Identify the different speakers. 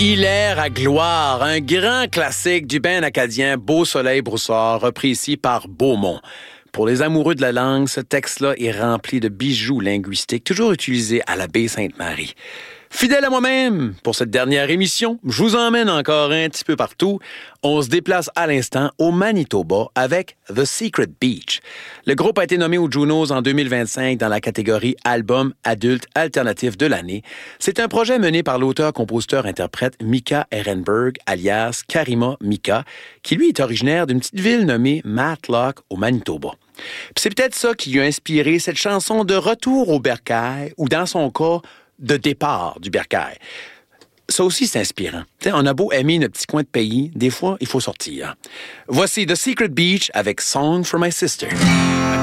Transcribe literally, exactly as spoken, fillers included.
Speaker 1: Hilaire à gloire, un grand classique du band acadien Beau Soleil Broussard, repris ici par Beaumont. Pour les amoureux de la langue, ce texte-là est rempli de bijoux linguistiques, toujours utilisés à la baie Sainte-Marie. Fidèle à moi-même, pour cette dernière émission, je vous emmène encore un petit peu partout. On se déplace à l'instant au Manitoba avec The Secret Beach. Le groupe a été nommé aux Junos en deux mille vingt-cinq dans la catégorie Album adulte alternatif de l'année. C'est un projet mené par l'auteur-compositeur-interprète Mika Ehrenberg, alias Karima Mika, qui lui est originaire d'une petite ville nommée Matlock au Manitoba. Puis c'est peut-être ça qui lui a inspiré cette chanson de Retour au bercail, ou dans son cas, de départ du bercail. Ça aussi, c'est inspirant. T'sais, on a beau aimer notre petit coin de pays, des fois, il faut sortir. Voici The Secret Beach avec Song for My Sister.